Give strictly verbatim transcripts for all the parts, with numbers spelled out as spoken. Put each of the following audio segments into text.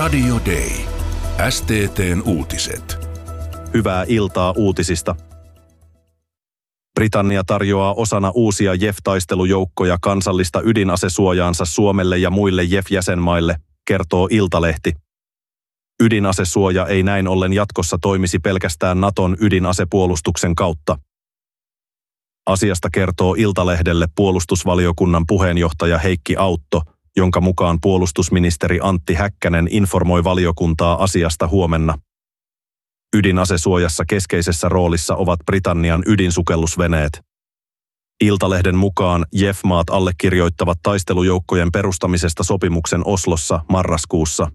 Radio Day. S T T:n uutiset. Hyvää iltaa uutisista. Britannia tarjoaa osana uusia J E F-taistelujoukkoja kansallista ydinasesuojaansa Suomelle ja muille J E F-jäsenmaille, kertoo Iltalehti. Ydinasesuoja ei näin ollen jatkossa toimisi pelkästään Naton ydinasepuolustuksen kautta. Asiasta kertoo Iltalehdelle puolustusvaliokunnan puheenjohtaja Heikki Autto, jonka mukaan puolustusministeri Antti Häkkänen informoi valiokuntaa asiasta huomenna. Ydinasesuojassa keskeisessä roolissa ovat Britannian ydinsukellusveneet. Iltalehden mukaan J E F-maat allekirjoittavat taistelujoukkojen perustamisesta sopimuksen Oslossa marraskuussa.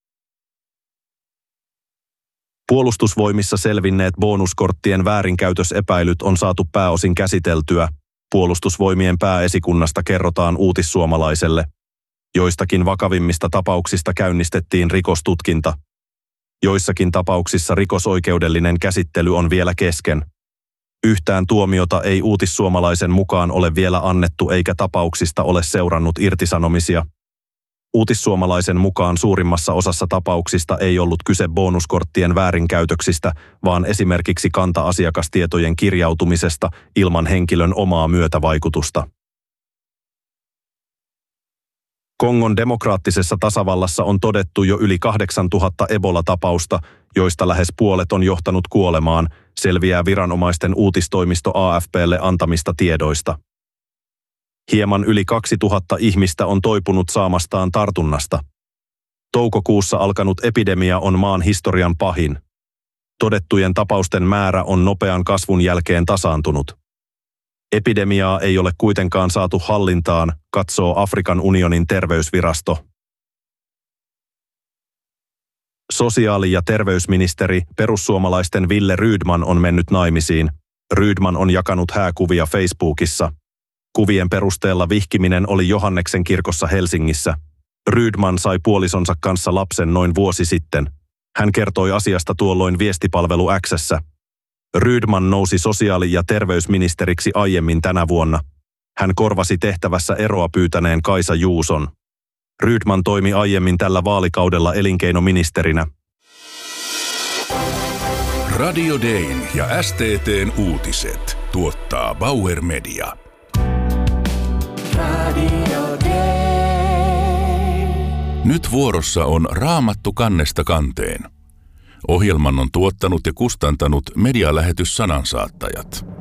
Puolustusvoimissa selvinneet bonuskorttien väärinkäytösepäilyt on saatu pääosin käsiteltyä. Puolustusvoimien pääesikunnasta kerrotaan Uutissuomalaiselle. Joistakin vakavimmista tapauksista käynnistettiin rikostutkinta. Joissakin tapauksissa rikosoikeudellinen käsittely on vielä kesken. Yhtään tuomiota ei Uutissuomalaisen mukaan ole vielä annettu eikä tapauksista ole seurannut irtisanomisia. Uutissuomalaisen mukaan suurimmassa osassa tapauksista ei ollut kyse bonuskorttien väärinkäytöksistä, vaan esimerkiksi kanta-asiakastietojen kirjautumisesta ilman henkilön omaa myötävaikutusta. Kongon demokraattisessa tasavallassa on todettu jo yli kahdeksantuhatta Ebola-tapausta, joista lähes puolet on johtanut kuolemaan, selviää viranomaisten uutistoimisto A F P:lle antamista tiedoista. Hieman yli kaksituhatta ihmistä on toipunut saamastaan tartunnasta. Toukokuussa alkanut epidemia on maan historian pahin. Todettujen tapausten määrä on nopean kasvun jälkeen tasaantunut. Epidemiaa ei ole kuitenkaan saatu hallintaan, katsoo Afrikan unionin terveysvirasto. Sosiaali- ja terveysministeri perussuomalaisten Wille Rydman on mennyt naimisiin. Rydman on jakanut hääkuvia Facebookissa. Kuvien perusteella vihkiminen oli Johanneksen kirkossa Helsingissä. Rydman sai puolisonsa kanssa lapsen noin vuosi sitten. Hän kertoi asiasta tuolloin viestipalvelu X:ssä. Rydman nousi sosiaali- ja terveysministeriksi aiemmin tänä vuonna. Hän korvasi tehtävässä eroa pyytäneen Kaisa Juuson. Rydman toimi aiemmin tällä vaalikaudella elinkeinoministerinä. Radio Dayn ja S T T:n uutiset tuottaa Bauer Media. Radio Day. Nyt vuorossa on Raamattu kannesta kanteen. Ohjelman on tuottanut ja kustantanut medialähetys Sanansaattajat.